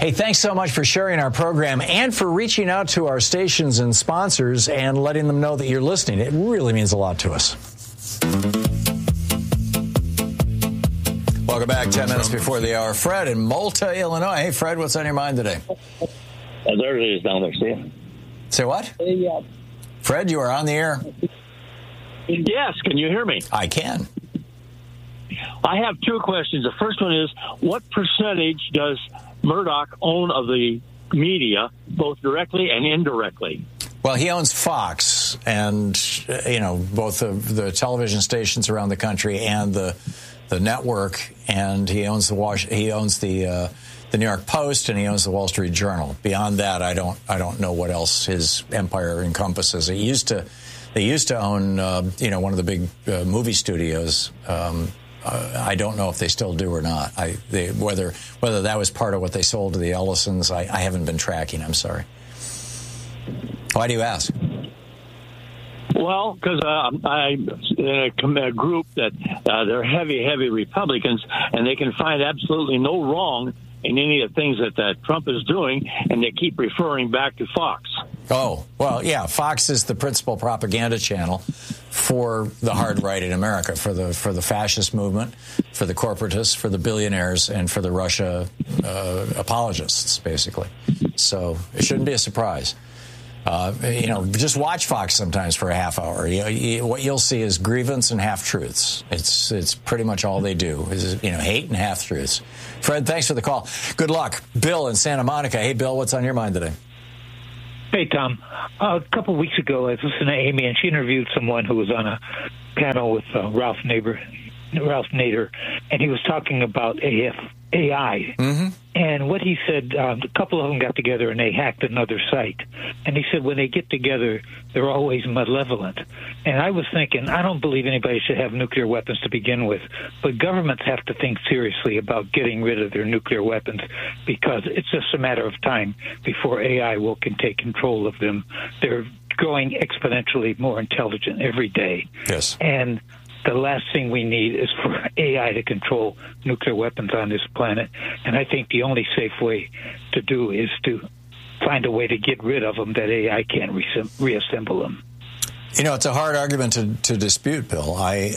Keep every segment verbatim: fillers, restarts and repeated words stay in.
Hey, thanks so much for sharing our program and for reaching out to our stations and sponsors and letting them know that you're listening. It really means a lot to us. Welcome back. Ten minutes before the hour. Fred in Malta, Illinois. Hey, Fred, what's on your mind today? Uh, there it is down there, see? Say what? Hey, uh, Fred, you are on the air. Yes, can you hear me? I can. I have two questions. The first one is, what percentage does Murdoch own of the media, both directly and indirectly? Well, he owns Fox and, you know, both of the television stations around the country and the the network, and he owns the Wash, he owns the uh, the New York Post, and he owns the Wall Street Journal. Beyond that, I don't I don't know what else his empire encompasses. He used to they used to own uh, you know one of the big uh, movie studios. Um, uh, I don't know if they still do or not. I they, whether whether that was part of what they sold to the Ellisons, I, I haven't been tracking. I'm sorry. Why do you ask? Well, because uh, I'm in a, a group that uh, they're heavy, heavy Republicans, and they can find absolutely no wrong in any of the things that uh, Trump is doing, and they keep referring back to Fox. Oh, well, yeah, Fox is the principal propaganda channel for the hard right in America, for the for the fascist movement, for the corporatists, for the billionaires, and for the Russia uh, apologists, basically. So it shouldn't be a surprise. Uh, you know, just watch Fox sometimes for a half hour. You, you, what you'll see is grievance and half-truths. It's it's pretty much all they do is, you know, hate and half-truths. Fred, thanks for the call. Good luck. Bill in Santa Monica. Hey, Bill, what's on your mind today? Hey, Tom. Uh, a couple of weeks ago, I was listening to Amy, and she interviewed someone who was on a panel with uh, Ralph Nader, Ralph Nader, and he was talking about A F, A I. Mm-hmm. And what he said, um, a couple of them got together and they hacked another site. And he said when they get together, they're always malevolent. And I was thinking, I don't believe anybody should have nuclear weapons to begin with, but governments have to think seriously about getting rid of their nuclear weapons because it's just a matter of time before A I will can take control of them. They're growing exponentially more intelligent every day. Yes. And the last thing we need is for A I to control nuclear weapons on this planet. And I think the only safe way to do is to find a way to get rid of them that A I can't re- reassemble them. You know, it's a hard argument to, to dispute, Bill. I,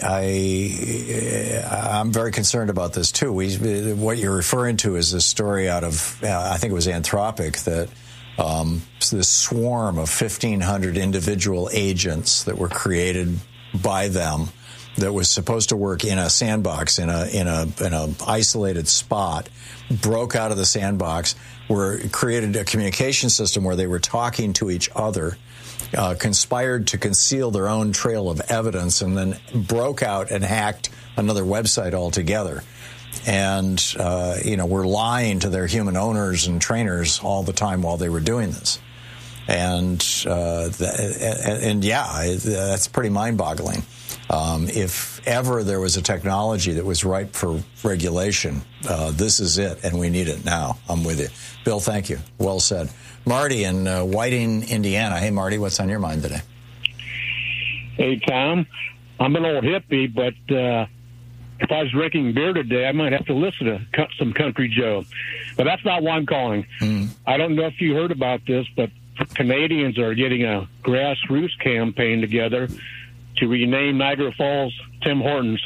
I, I'm very concerned about this, too. We, what you're referring to is a story out of, uh, I think it was Anthropic, that um, this swarm of fifteen hundred individual agents that were created by them that was supposed to work in a sandbox, in a in a in a isolated spot, broke out of the sandbox, were created a communication system where they were talking to each other, uh, conspired to conceal their own trail of evidence, and then broke out and hacked another website altogether. And uh, you know, were lying to their human owners and trainers all the time while they were doing this. And uh, th- and, and yeah, that's pretty mind-boggling. Um, if ever there was a technology that was ripe for regulation, uh, this is it, and we need it now. I'm with you. Bill, thank you. Well said. Marty in uh, Whiting, Indiana. Hey, Marty, what's on your mind today? Hey, Tom. I'm an old hippie, but uh, if I was drinking beer today, I might have to listen to some Country Joe. But that's not why I'm calling. Mm. I don't know if you heard about this, but Canadians are getting a grassroots campaign together to rename Niagara Falls Tim Hortons.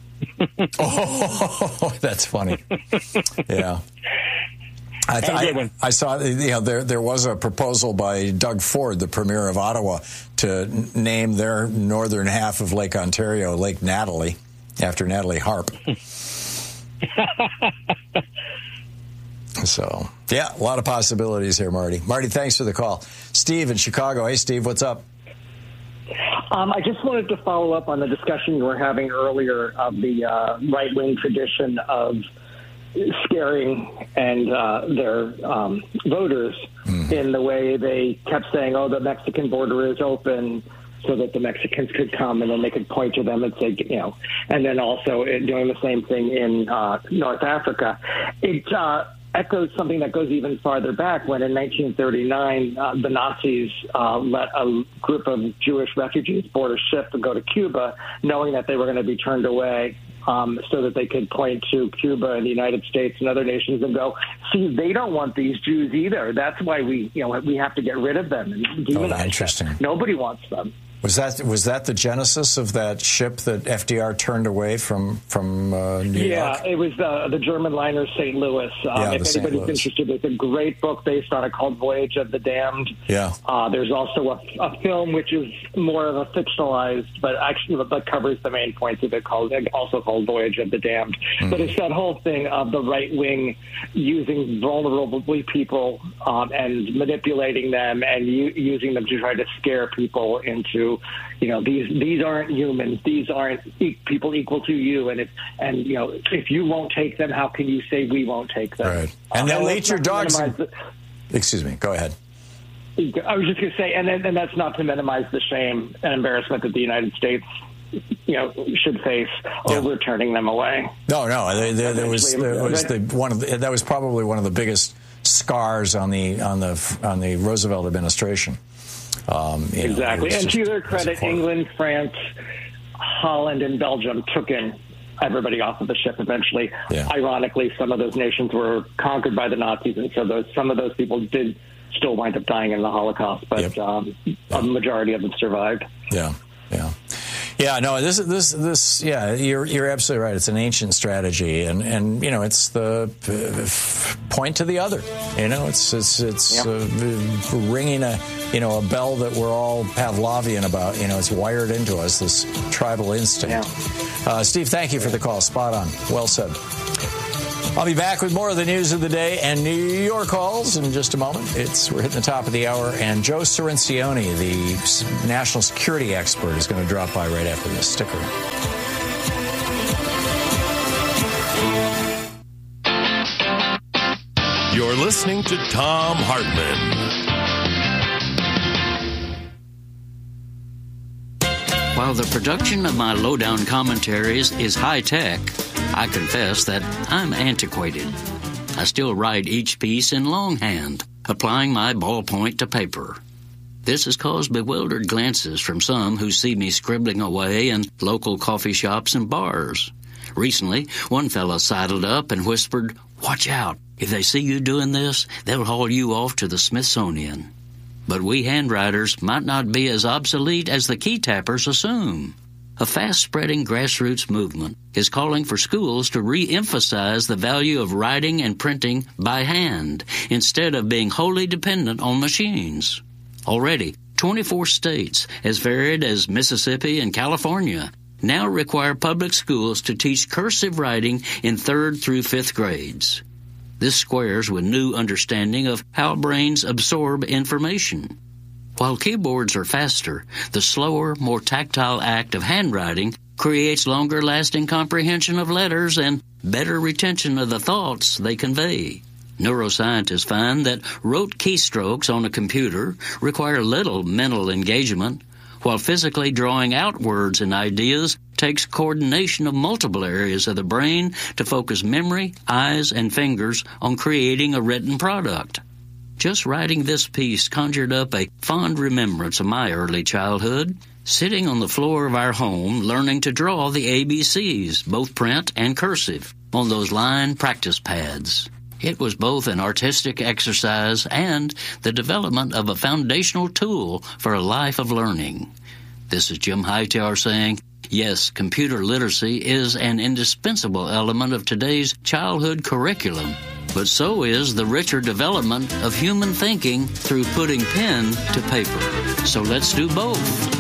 Oh, that's funny. Yeah. I, th- I, I saw, you know, there there was a proposal by Doug Ford, the premier of Ottawa, to n- name their northern half of Lake Ontario Lake Natalie, after Natalie Harp. So, yeah, a lot of possibilities here, Marty. Marty, thanks for the call. Steve in Chicago. Hey, Steve, what's up? Um, I just wanted to follow up on the discussion you were having earlier of the uh, right-wing tradition of scaring and uh, their um, voters mm-hmm. in the way they kept saying, oh, the Mexican border is open so that the Mexicans could come and then they could point to them and say, you know, and then also doing the same thing in uh, North Africa. It uh, echoes something that goes even farther back when in nineteen thirty-nine, uh, the Nazis uh, let a group of Jewish refugees board a ship and go to Cuba, knowing that they were going to be turned away um, so that they could point to Cuba and the United States and other nations and go, see, they don't want these Jews either. That's why we, you know, we have to get rid of them and demonize oh, interesting. them. Nobody wants them. Was that was that the genesis of that ship that F D R turned away from from uh, New yeah, York? Yeah, it was uh, the German liner Saint Louis. Um, yeah, if anybody's interested, there's a great book based on it called Voyage of the Damned. Yeah. Uh, there's also a, a film which is more of a fictionalized, but actually that covers the main points of it, called also called Voyage of the Damned. Mm. But it's that whole thing of the right wing using vulnerable people um, and manipulating them and u- using them to try to scare people into, you know, these these aren't humans. These aren't e- people equal to you. And if and you know, if you won't take them, how can you say we won't take them? Right. And they'll uh, eat your dogs. The, Excuse me. Go ahead. I was just going to say, and and that's not to minimize the shame and embarrassment that the United States, you know, should face yeah. over turning them away. No, no. There, there, there was there was the one of the, that was probably one of the biggest scars on the on the on the Roosevelt administration. Um, exactly. Know, and to their credit, England, France, Holland, and Belgium took in everybody off of the ship eventually. Yeah. Ironically, some of those nations were conquered by the Nazis, and so those some of those people did still wind up dying in the Holocaust, but yep. um, yeah. a majority of them survived. Yeah, yeah. Yeah, no, this, this, this, yeah, you're, you're absolutely right. It's an ancient strategy, and, and you know, it's the uh, point to the other. You know, it's it's it's yep. uh, ringing a, you know, a bell that we're all Pavlovian about. You know, it's wired into us, this tribal instinct. Yeah. Uh, Steve, thank you for the call. Spot on. Well said. I'll be back with more of the news of the day and New York calls in just a moment. It's we're hitting the top of the hour, and Joe Cirincione, the national security expert, is going to drop by right after this. Stick around. You're listening to Thom Hartmann. While the production of my lowdown commentaries is high-tech, I confess that I'm antiquated. I still write each piece in longhand, applying my ballpoint to paper. This has caused bewildered glances from some who see me scribbling away in local coffee shops and bars. Recently, one fellow sidled up and whispered, "Watch out. If they see you doing this, they'll haul you off to the Smithsonian." But we handwriters might not be as obsolete as the key tappers assume. A fast-spreading grassroots movement is calling for schools to re-emphasize the value of writing and printing by hand instead of being wholly dependent on machines. Already, twenty-four states, as varied as Mississippi and California, now require public schools to teach cursive writing in third through fifth grades. This squares with new understanding of how brains absorb information. While keyboards are faster, the slower, more tactile act of handwriting creates longer-lasting comprehension of letters and better retention of the thoughts they convey. Neuroscientists find that rote keystrokes on a computer require little mental engagement, while physically drawing out words and ideas takes coordination of multiple areas of the brain to focus memory, eyes, and fingers on creating a written product. Just writing this piece conjured up a fond remembrance of my early childhood, sitting on the floor of our home learning to draw the A B Cs, both print and cursive, on those line practice pads. It was both an artistic exercise and the development of a foundational tool for a life of learning. This is Jim Hightower saying, yes, computer literacy is an indispensable element of today's childhood curriculum, but so is the richer development of human thinking through putting pen to paper. So let's do both.